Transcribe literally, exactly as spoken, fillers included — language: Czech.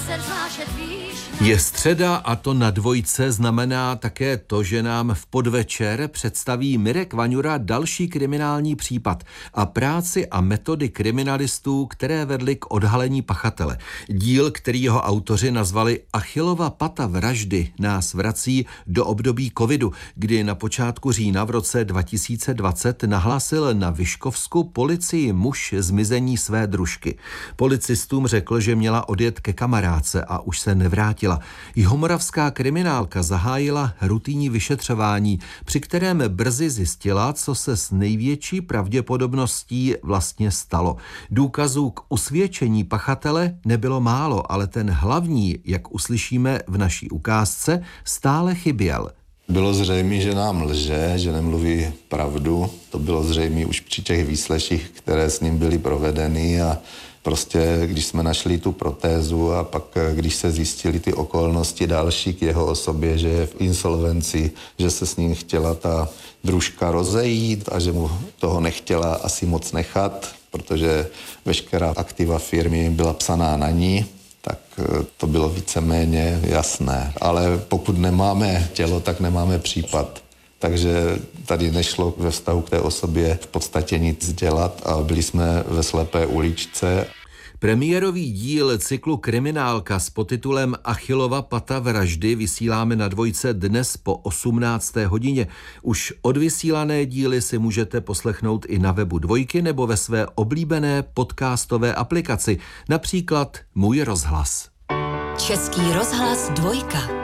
Je středa a to na Dvojce znamená také to, že nám v podvečer představí Mirek Vaňura další kriminální případ a práci a metody kriminalistů, které vedly k odhalení pachatele. Díl, který jeho autoři nazvali Achillova pata vraždy, nás vrací do období covidu, kdy na počátku října v roce dva tisíce dvacet nahlásil na Vyškovsku policii muž zmizení své družky. Policistům řekl, že měla odjet ke kamarádce a už se nevrátila. Jihomoravská kriminálka zahájila rutinní vyšetřování, při kterém brzy zjistila, co se s největší pravděpodobností vlastně stalo. Důkazů k usvědčení pachatele nebylo málo, ale ten hlavní, jak uslyšíme v naší ukázce, stále chyběl. Bylo zřejmé, že nám lže, že nemluví pravdu. To bylo zřejmé už při těch výsleších, které s ním byly provedeny a prostě, když jsme našli tu protézu a pak, když se zjistily ty okolnosti další k jeho osobě, že je v insolvenci, že se s ním chtěla ta družka rozejít a že mu toho nechtěla asi moc nechat, protože veškerá aktiva firmy byla psaná na ní, tak to bylo víceméně jasné. Ale pokud nemáme tělo, tak nemáme případ. Takže tady nešlo ve vztahu k té osobě v podstatě nic dělat a byli jsme ve slepé uličce. Premiérový díl cyklu Kriminálka s podtitulem Achillova pata vraždy vysíláme na Dvojce dnes po osmnácté hodině. Už odvysílané díly si můžete poslechnout i na webu Dvojky nebo ve své oblíbené podcastové aplikaci, například Můj rozhlas. Český rozhlas Dvojka.